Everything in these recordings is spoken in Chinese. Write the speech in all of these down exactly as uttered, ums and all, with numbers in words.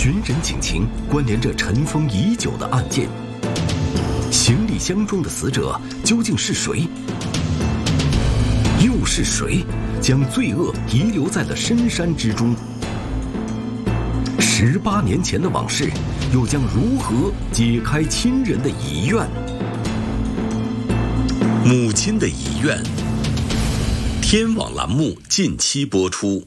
寻人警情关联着尘封已久的案件，行李箱中的死者究竟是谁？又是谁将罪恶遗留在了深山之中？十八年前的往事，又将如何解开亲人的遗愿？母亲的遗愿。天网栏目近期播出。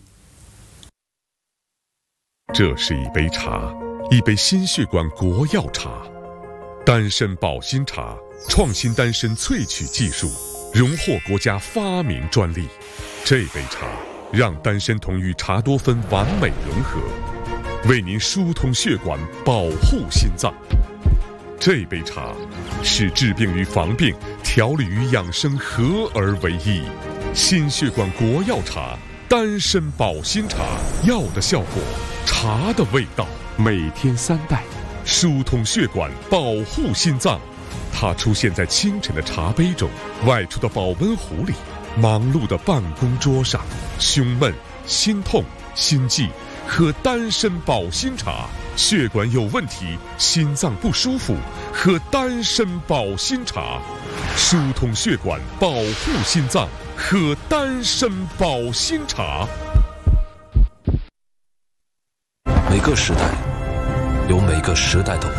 这是一杯茶，一杯心血管国药茶，丹参保心茶，创新丹参萃取技术，荣获国家发明专利。这杯茶让丹参酮与茶多酚完美融合，为您疏通血管，保护心脏。这杯茶是治病与防病、调理与养生合而为一。心血管国药茶，丹参保心茶，药的效果，茶的味道，每天三袋，疏通血管，保护心脏。它出现在清晨的茶杯中，外出的保温壶里，忙碌的办公桌上。胸闷、心痛、心悸，喝丹参保心茶；血管有问题，心脏不舒服，喝丹参保心茶。疏通血管，保护心脏，喝丹参保心茶。 每个时代有每个时代的